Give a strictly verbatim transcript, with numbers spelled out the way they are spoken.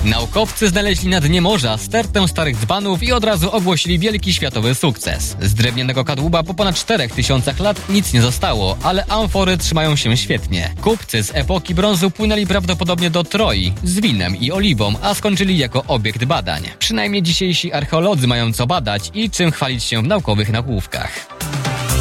Naukowcy znaleźli na dnie morza stertę starych dzbanów i od razu ogłosili wielki światowy sukces. Z drewnianego kadłuba po ponad czterech tysiącach lat nic nie zostało, ale amfory trzymają się świetnie. Kupcy z epoki brązu płynęli prawdopodobnie do Troi z winem i oliwą, a skończyli jako obiekt badań. Przynajmniej dzisiejsi archeolodzy mają co badać i czym chwalić się w naukowych nagłówkach.